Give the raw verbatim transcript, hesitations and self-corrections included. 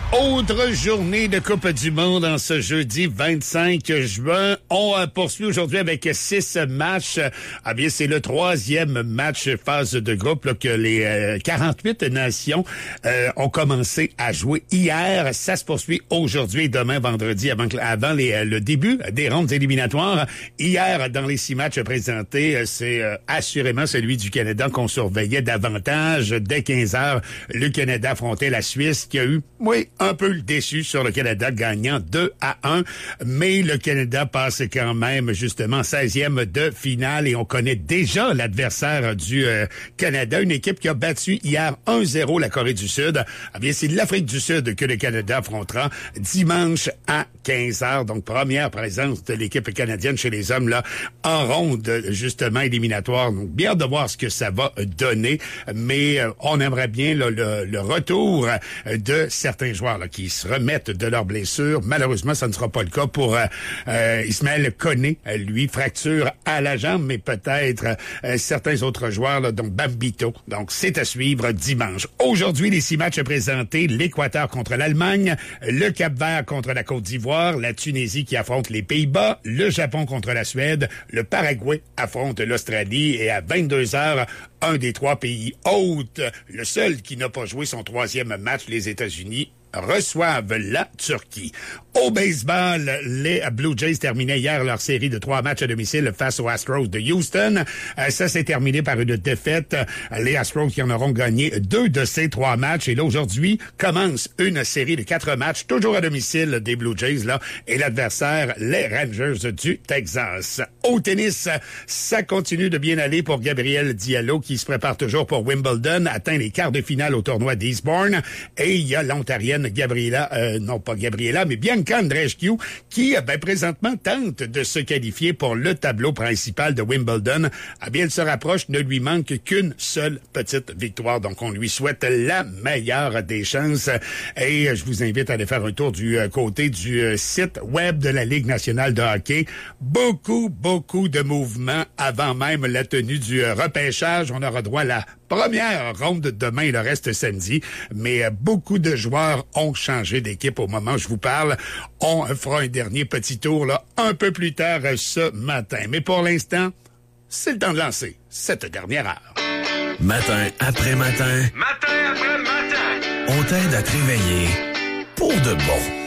Autre journée de Coupe du Monde en ce jeudi vingt-cinq juin. On poursuit aujourd'hui avec six matchs. Ah bien, c'est le troisième match phase de groupe là, que les euh, quarante-huit nations euh, ont commencé à jouer hier. Ça se poursuit aujourd'hui et demain, vendredi, avant, avant les, le début des rondes éliminatoires. Hier, dans les six matchs présentés, c'est euh, assurément celui du Canada qu'on surveillait davantage. Dès quinze heures, le Canada affrontait la Suisse qui a eu, oui, un peu déçu sur le Canada, gagnant deux à un. Mais le Canada passe quand même, justement, seizième de finale et on connaît déjà l'adversaire du euh, Canada, une équipe qui a battu hier un zéro la Corée du Sud. Eh bien, c'est l'Afrique du Sud que le Canada affrontera dimanche à quinze heures. Donc, première présence de l'équipe canadienne chez les hommes, là, en ronde, justement, éliminatoire. Donc, bien de voir ce que ça va donner. Mais euh, on aimerait bien là, le, le retour de certains joueurs là, qui se remettent de leurs blessures. Malheureusement, ça ne sera pas le cas pour euh, euh, Ismaël Koné, lui, fracture à la jambe, mais peut-être euh, certains autres joueurs, là, donc Bambito. Donc, c'est à suivre dimanche. Aujourd'hui, les six matchs présentés, l'Équateur contre l'Allemagne, le Cap-Vert contre la Côte d'Ivoire, la Tunisie qui affronte les Pays-Bas, le Japon contre la Suède, le Paraguay affronte l'Australie et à vingt-deux heures, un des trois pays hôtes, le seul qui n'a pas joué son troisième match, les États-Unis, reçoivent la Turquie. Au baseball, les Blue Jays terminaient hier leur série de trois matchs à domicile face aux Astros de Houston. Euh, ça s'est terminé par une défaite. Les Astros qui en auront gagné deux de ces trois matchs. Et là, aujourd'hui, commence une série de quatre matchs, toujours à domicile des Blue Jays, là, et l'adversaire, les Rangers du Texas. Au tennis, ça continue de bien aller pour Gabriel Diallo, qui se prépare toujours pour Wimbledon, atteint les quarts de finale au tournoi d'Eastbourne. Et il y a l'Ontarienne Gabriela, euh, non pas Gabriela, mais Bianca Andreescu, qui, ben, présentement, tente de se qualifier pour le tableau principal de Wimbledon. Ah bien, elle se rapproche, ne lui manque qu'une seule petite victoire. Donc, on lui souhaite la meilleure des chances. Et je vous invite à aller faire un tour du côté du site web de la Ligue nationale de hockey. Beaucoup, beaucoup de mouvements avant même la tenue du repêchage. On aura droit à la première ronde demain et le reste samedi. Mais beaucoup de joueurs ont changé d'équipe au moment où je vous parle. On fera un dernier petit tour là un peu plus tard ce matin. Mais pour l'instant, c'est le temps de lancer cette dernière heure. Matin après matin. Matin après matin. On t'aide à te réveiller pour de bon.